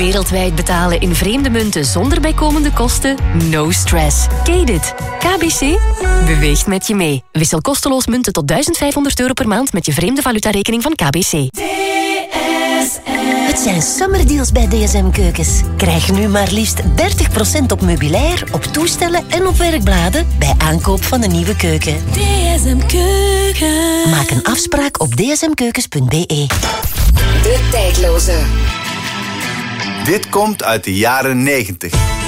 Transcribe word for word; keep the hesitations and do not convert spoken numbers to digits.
Wereldwijd betalen in vreemde munten zonder bijkomende kosten? No stress. Kaydit. K B C beweegt met je mee. Wissel kosteloos munten tot duizend vijfhonderd euro per maand met je vreemde valutarekening van K B C. D S M. Het zijn summerdeals bij D S M Keukens. Krijg nu maar liefst dertig procent op meubilair, op toestellen en op werkbladen bij aankoop van een nieuwe keuken. D S M Keukens. Maak een afspraak op d s m keukens punt b e. De tijdloze. Dit komt uit de jaren negentig.